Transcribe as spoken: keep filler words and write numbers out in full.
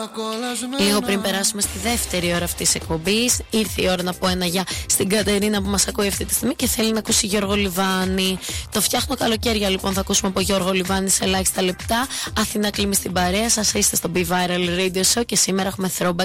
Λίγο πριν περάσουμε στη δεύτερη ώρα αυτής της εκπομπής, ήρθε η ώρα να πω ένα γεια στην Κατερίνα που μας ακούει αυτή τη στιγμή και θέλει να ακούσει Γιώργο Λιβάνη. Το φτιάχνω καλοκαίρια λοιπόν, θα ακούσουμε από Γιώργο Λιβάνη σε ελάχιστα λεπτά. Αθηνά Κλίμη στην παρέα σας, είστε στο Be Viral Radio Show και σήμερα έχουμε throwback